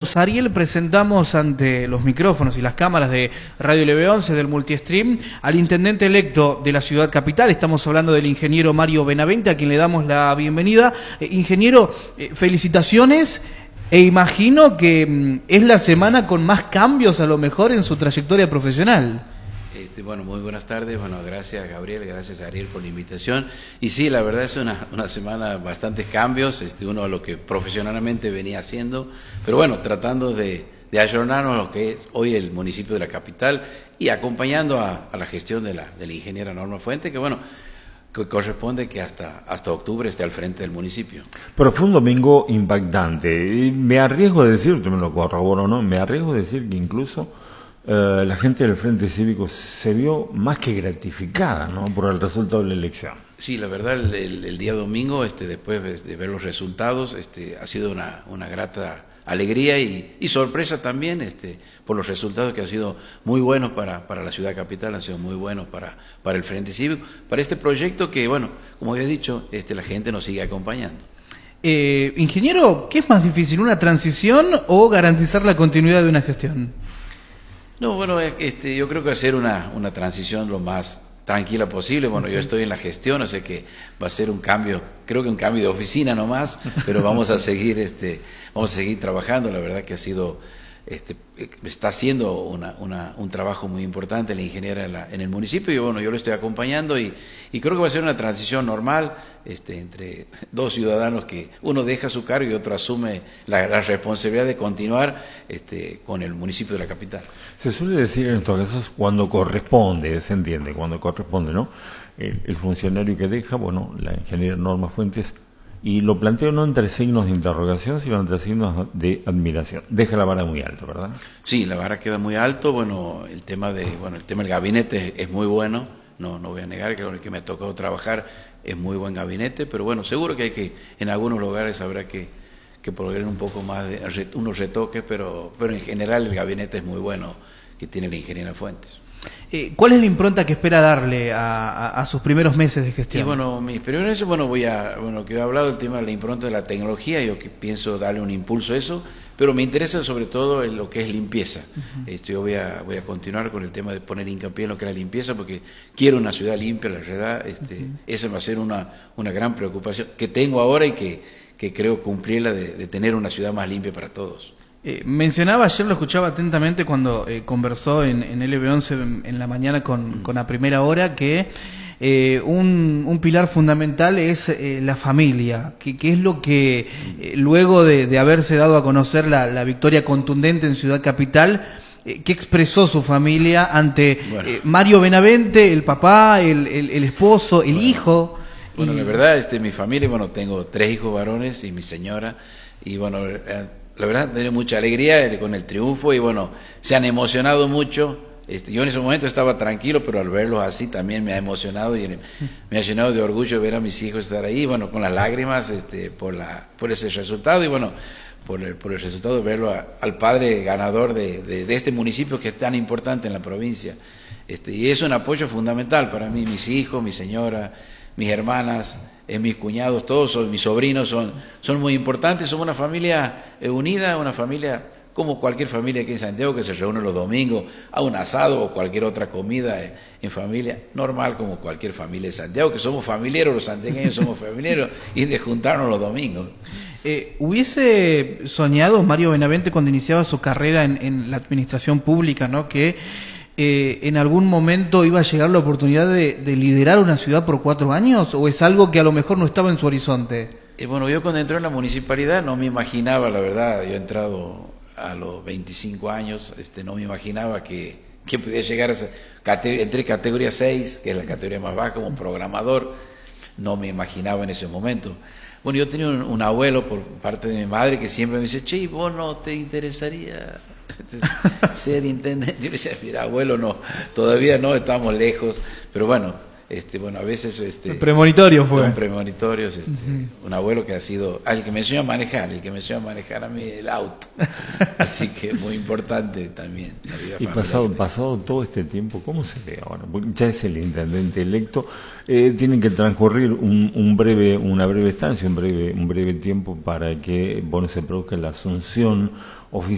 Carlos Ariel presentamos ante los micrófonos y las cámaras de Radio LB11 del Multistream al intendente electo de la ciudad capital. Estamos hablando del ingeniero Mario Benavente, a quien le damos la bienvenida. Ingeniero, felicitaciones, e imagino que es la semana con más cambios a lo mejor en su trayectoria profesional. Bueno, muy buenas tardes. Bueno, gracias Gabriel, gracias Ariel por la invitación. Y sí, la verdad es una semana bastantes cambios, uno a lo que profesionalmente venía haciendo, pero bueno, tratando de ayornarnos a lo que es hoy el municipio de la capital y acompañando a la gestión de la ingeniera Norma Fuentes, que bueno, que corresponde que hasta octubre esté al frente del municipio. Pero fue un domingo impactante. Y me arriesgo a decir, usted me lo corroboro, ¿no? Me arriesgo a decir que incluso la gente del Frente Cívico se vio más que gratificada, ¿no?, por el resultado de la elección. Sí, la verdad, el día domingo, después de ver los resultados, ha sido una grata alegría y sorpresa también, por los resultados que han sido muy buenos para la ciudad capital, han sido muy buenos para el Frente Cívico, para este proyecto que, bueno, como había dicho, la gente nos sigue acompañando. Ingeniero, ¿qué es más difícil, una transición o garantizar la continuidad de una gestión? No, bueno, yo creo que hacer una transición lo más tranquila posible. Bueno, yo estoy en la gestión, o sea que va a ser un cambio, creo que un cambio de oficina nomás, pero vamos a seguir trabajando. La verdad que ha sido, está haciendo un trabajo muy importante la ingeniera en el municipio, y bueno, yo lo estoy acompañando y creo que va a ser una transición normal, entre dos ciudadanos que uno deja su cargo y otro asume la responsabilidad de continuar con el municipio de la capital. Se suele decir en estos casos cuando corresponde, se entiende, cuando corresponde, ¿no? El funcionario que deja, bueno, la ingeniera Norma Fuentes, y lo planteo no entre signos de interrogación, sino entre signos de admiración. Deja la vara muy alta, ¿verdad? Sí, la vara queda muy alto. Bueno, el tema del gabinete es muy bueno. No voy a negar que con el que me ha tocado trabajar es muy buen gabinete, pero bueno, seguro que en algunos lugares habrá que poner un poco más de unos retoques, pero en general el gabinete es muy bueno que tiene la ingeniera Fuentes. ¿Cuál es la impronta que espera darle a sus primeros meses de gestión? Y bueno, mis primeros meses, que he hablado del tema de la impronta de la tecnología, yo que pienso darle un impulso a eso, pero me interesa sobre todo en lo que es limpieza. Yo voy a continuar con el tema de poner hincapié en lo que es la limpieza, porque quiero una ciudad limpia, la verdad, esa va a ser una gran preocupación que tengo ahora y que creo cumplirla de tener una ciudad más limpia para todos. Mencionaba ayer, lo escuchaba atentamente cuando conversó en LB11 en la mañana con A Primera Hora, que un pilar fundamental es la familia, que es lo que luego de haberse dado a conocer la victoria contundente en Ciudad Capital, ¿qué expresó su familia ante Mario Benavente, el papá, el esposo, el hijo? Bueno, la verdad, mi familia, tengo 3 hijos varones y mi señora, y bueno, la verdad, tengo mucha alegría con el triunfo y bueno, se han emocionado mucho. Yo en ese momento estaba tranquilo, pero al verlos así también me ha emocionado y me ha llenado de orgullo ver a mis hijos estar ahí, bueno, con las lágrimas por ese resultado y bueno, por el resultado de verlo al padre ganador de este municipio que es tan importante en la provincia. Y es un apoyo fundamental para mí, mis hijos, mi señora, mis hermanas, mis cuñados, todos mis sobrinos son muy importantes. Somos una familia unida, una familia como cualquier familia aquí en Santiago que se reúne los domingos a un asado o cualquier otra comida en familia, normal como cualquier familia de Santiago, que somos familiares, los santiagueños somos familiares y de juntarnos los domingos. ¿Hubiese soñado Mario Benavente cuando iniciaba su carrera en la administración pública, ¿no?, que en algún momento iba a llegar la oportunidad de liderar una ciudad por 4 años, o es algo que a lo mejor no estaba en su horizonte? Bueno, yo cuando entré en la municipalidad no me imaginaba, la verdad, yo he entrado a los 25 años, no me imaginaba que pudiera llegar a esa entre categoría 6, que es la categoría más baja, como programador, no me imaginaba en ese momento. Bueno, yo tenía un abuelo por parte de mi madre que siempre me dice, che, ¿vos no te interesaría ser intendente? Yo le decía, mira, abuelo, no, todavía no, estamos lejos, pero bueno, a veces el premonitorio fue. Un premonitorio, un abuelo que ha sido el que me enseñó a manejar, a mí el auto. Así que muy importante también la vida familiar. Y pasado todo este tiempo, ¿cómo se ve ahora? Porque ya es el intendente electo, tiene que transcurrir una breve estancia, un breve tiempo para que se produzca la asunción oficial